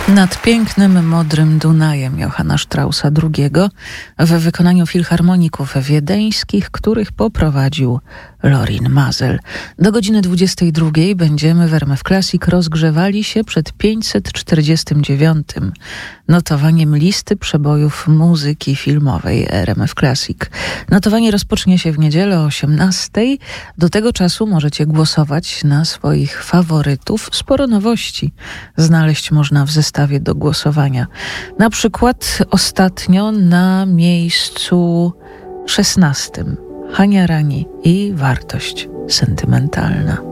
Nad pięknym, modrym Dunajem Johanna Straussa II w wykonaniu filharmoników wiedeńskich, których poprowadził Lorin Maazel. Do godziny 22 będziemy w RMF Classic rozgrzewali się przed 549. notowaniem listy przebojów muzyki filmowej RMF Classic. Notowanie rozpocznie się w niedzielę o 18. Do tego czasu możecie głosować na swoich faworytów. Sporo nowości znaleźć można w zestawie do głosowania. Na przykład ostatnio na miejscu 16. Hania Rani i wartość sentymentalna.